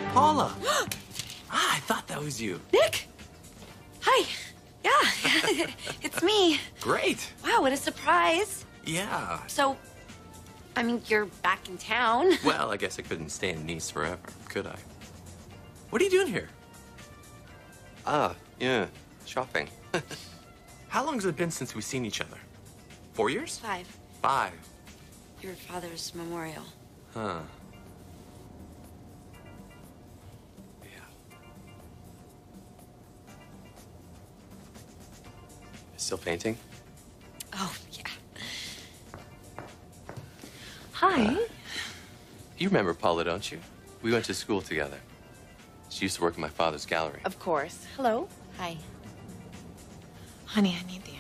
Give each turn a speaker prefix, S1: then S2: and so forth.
S1: Paula. I thought that was you.
S2: Nick! Hi. Yeah, it's me.
S1: Great.
S2: Wow, what a surprise.
S1: Yeah.
S2: So, I mean, you're back in town.
S1: Well, I guess I couldn't stay in Nice forever, could I? What are you doing here?
S3: Yeah, shopping.
S1: How long has it been since we've seen each other? 4 years?
S2: 5.
S1: 5.
S2: Your father's memorial.
S1: Huh. Yeah.
S3: Still painting?
S2: Oh, yeah. Hi.
S3: You remember Paula, don't you? We went to school together. She used to work in my father's gallery.
S2: Of course. Hello. Hi. Honey, I need the